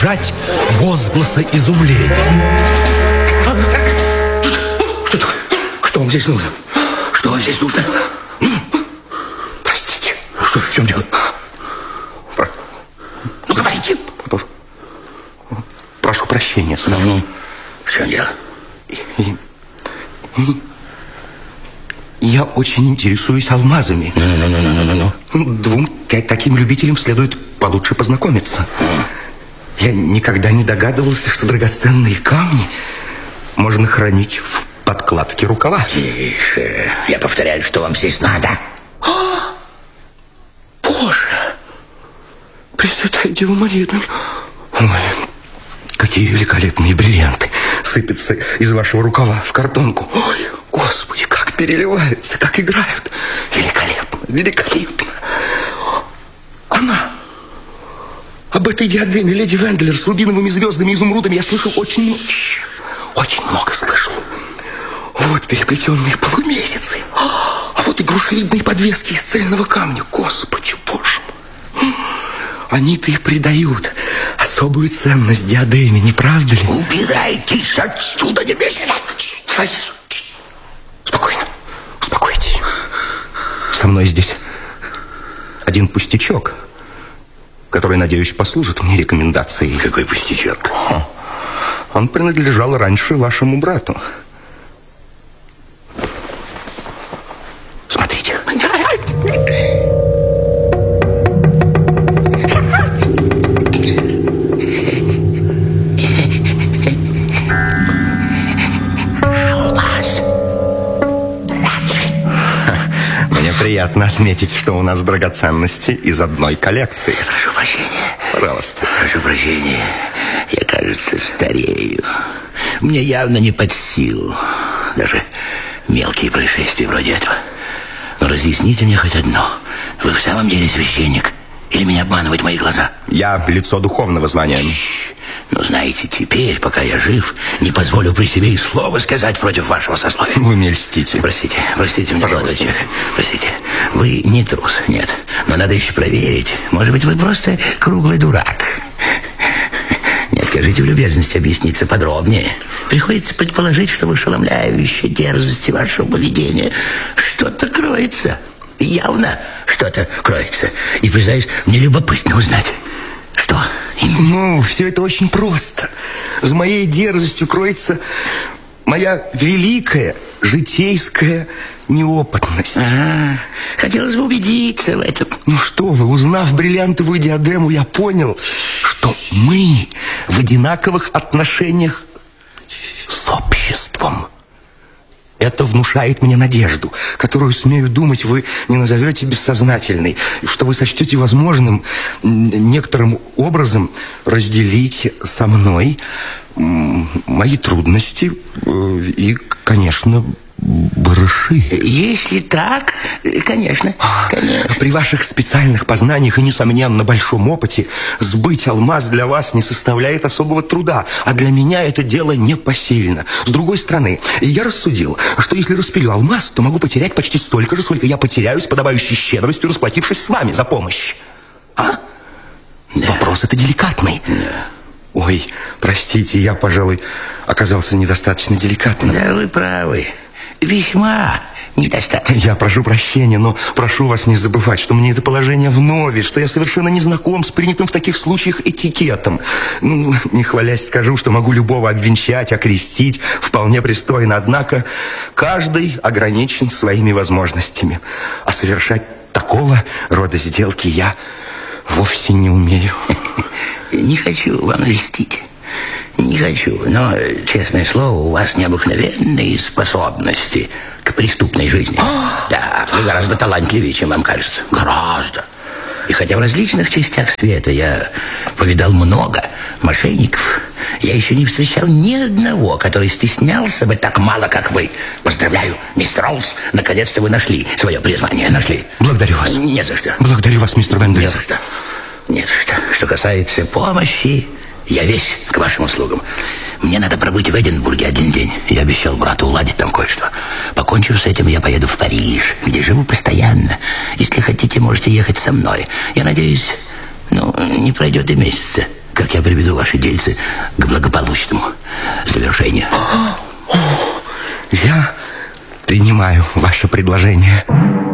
сдержать возгласа изумления. Что такое? Что вам здесь нужно? Что вам здесь нужно? Простите. Что, в чем дело? Ну, говорите. Прошу прощения, сынок. В чем дело? Я очень интересуюсь алмазами. Двум таким любителям следует получше познакомиться. Я никогда не догадывался, что драгоценные камни можно хранить в подкладке рукава. Тише. Я повторяю, что вам здесь надо. Боже! Пресвятая Дева Мария! Ой, какие великолепные бриллианты сыпятся из вашего рукава в картонку. Ой, Господи, как переливаются, как играют. Великолепно, великолепно. Она. Об этой диадеме леди Венделер с рубиновыми звездами и изумрудами я слышал очень много слышал. Вот переплетенные полумесяцы. А вот и грушевидные подвески из цельного камня. Господи, Боже мой. Они-то и придают особую ценность диадеме, не правда ли? Убирайтесь отсюда немедленно. Спокойно, успокойтесь. Со мной здесь один пустячок, который, надеюсь, послужит мне рекомендацией. Какой пустячок? Он принадлежал раньше вашему брату. Смотрите. Мне приятно отметить, что у нас драгоценности из одной коллекции. Прошу прощения. Пожалуйста. Прошу прощения. Я, кажется, старею. Мне явно не под силу. Даже мелкие происшествия вроде этого. Но разъясните мне хоть одно. Вы в самом деле священник? Или меня обманывают мои глаза? Я лицо духовного звания. Но знаете, теперь, пока я жив, не позволю при себе и слова сказать против вашего сословия. Вы мне льстите. Простите меня, молодой человек. Простите. Вы не трус, нет. Но надо еще проверить. Может быть, вы просто круглый дурак. Не откажите в любезности объясниться подробнее. Приходится предположить, что в ошеломляющей дерзости вашего поведения что-то кроется. Явно что-то кроется. И, признаюсь, мне любопытно узнать, что именно. Все это очень просто. За моей дерзостью кроется моя великая житейская неопытность. Хотелось бы убедиться в этом. Что вы, узнав бриллиантовую диадему, я понял, что мы в одинаковых отношениях с обществом. Это внушает мне надежду, которую, смею думать, вы не назовете бессознательной, что вы сочтете возможным некоторым образом разделить со мной мои трудности и, конечно, барыши. Если так, конечно. При ваших специальных познаниях и, несомненно, большом опыте сбыть алмаз для вас не составляет особого труда, а для меня это дело непосильно. С другой стороны, я рассудил, что если распилю алмаз, то могу потерять почти столько же, сколько я потеряю с подобающей щедростью, расплатившись с вами за помощь. Да. Вопрос это деликатный. Да. Ой, простите, я, пожалуй, оказался недостаточно деликатным. Да, вы правы. Весьма недостаточно. Я прошу прощения, но прошу вас не забывать, что мне это положение вновь, что я совершенно не знаком с принятым в таких случаях этикетом. Не хвалясь, скажу, что могу любого обвенчать, окрестить вполне пристойно, однако каждый ограничен своими возможностями. А совершать такого рода сделки я вовсе не умею. Не хочу вам льстить. Не хочу, но, честное слово, у вас необыкновенные способности к преступной жизни. Да, вы гораздо талантливее, чем вам кажется. Гораздо. И хотя в различных частях света я повидал много мошенников, я еще не встречал ни одного, который стеснялся бы так мало, как вы. Поздравляю, мистер Роллс, наконец-то вы нашли свое призвание. Нашли. Благодарю вас. Не за что. Благодарю вас, мистер Венделер. Не за что. Не за что. Что касается помощи, я весь к вашим услугам. Мне надо пробыть в Эдинбурге один день. Я обещал брату уладить там кое-что. Покончив с этим, я поеду в Париж, где живу постоянно. Если хотите, можете ехать со мной. Я надеюсь, не пройдет и месяца, как я приведу ваши дельцы к благополучному завершению. Я принимаю ваше предложение.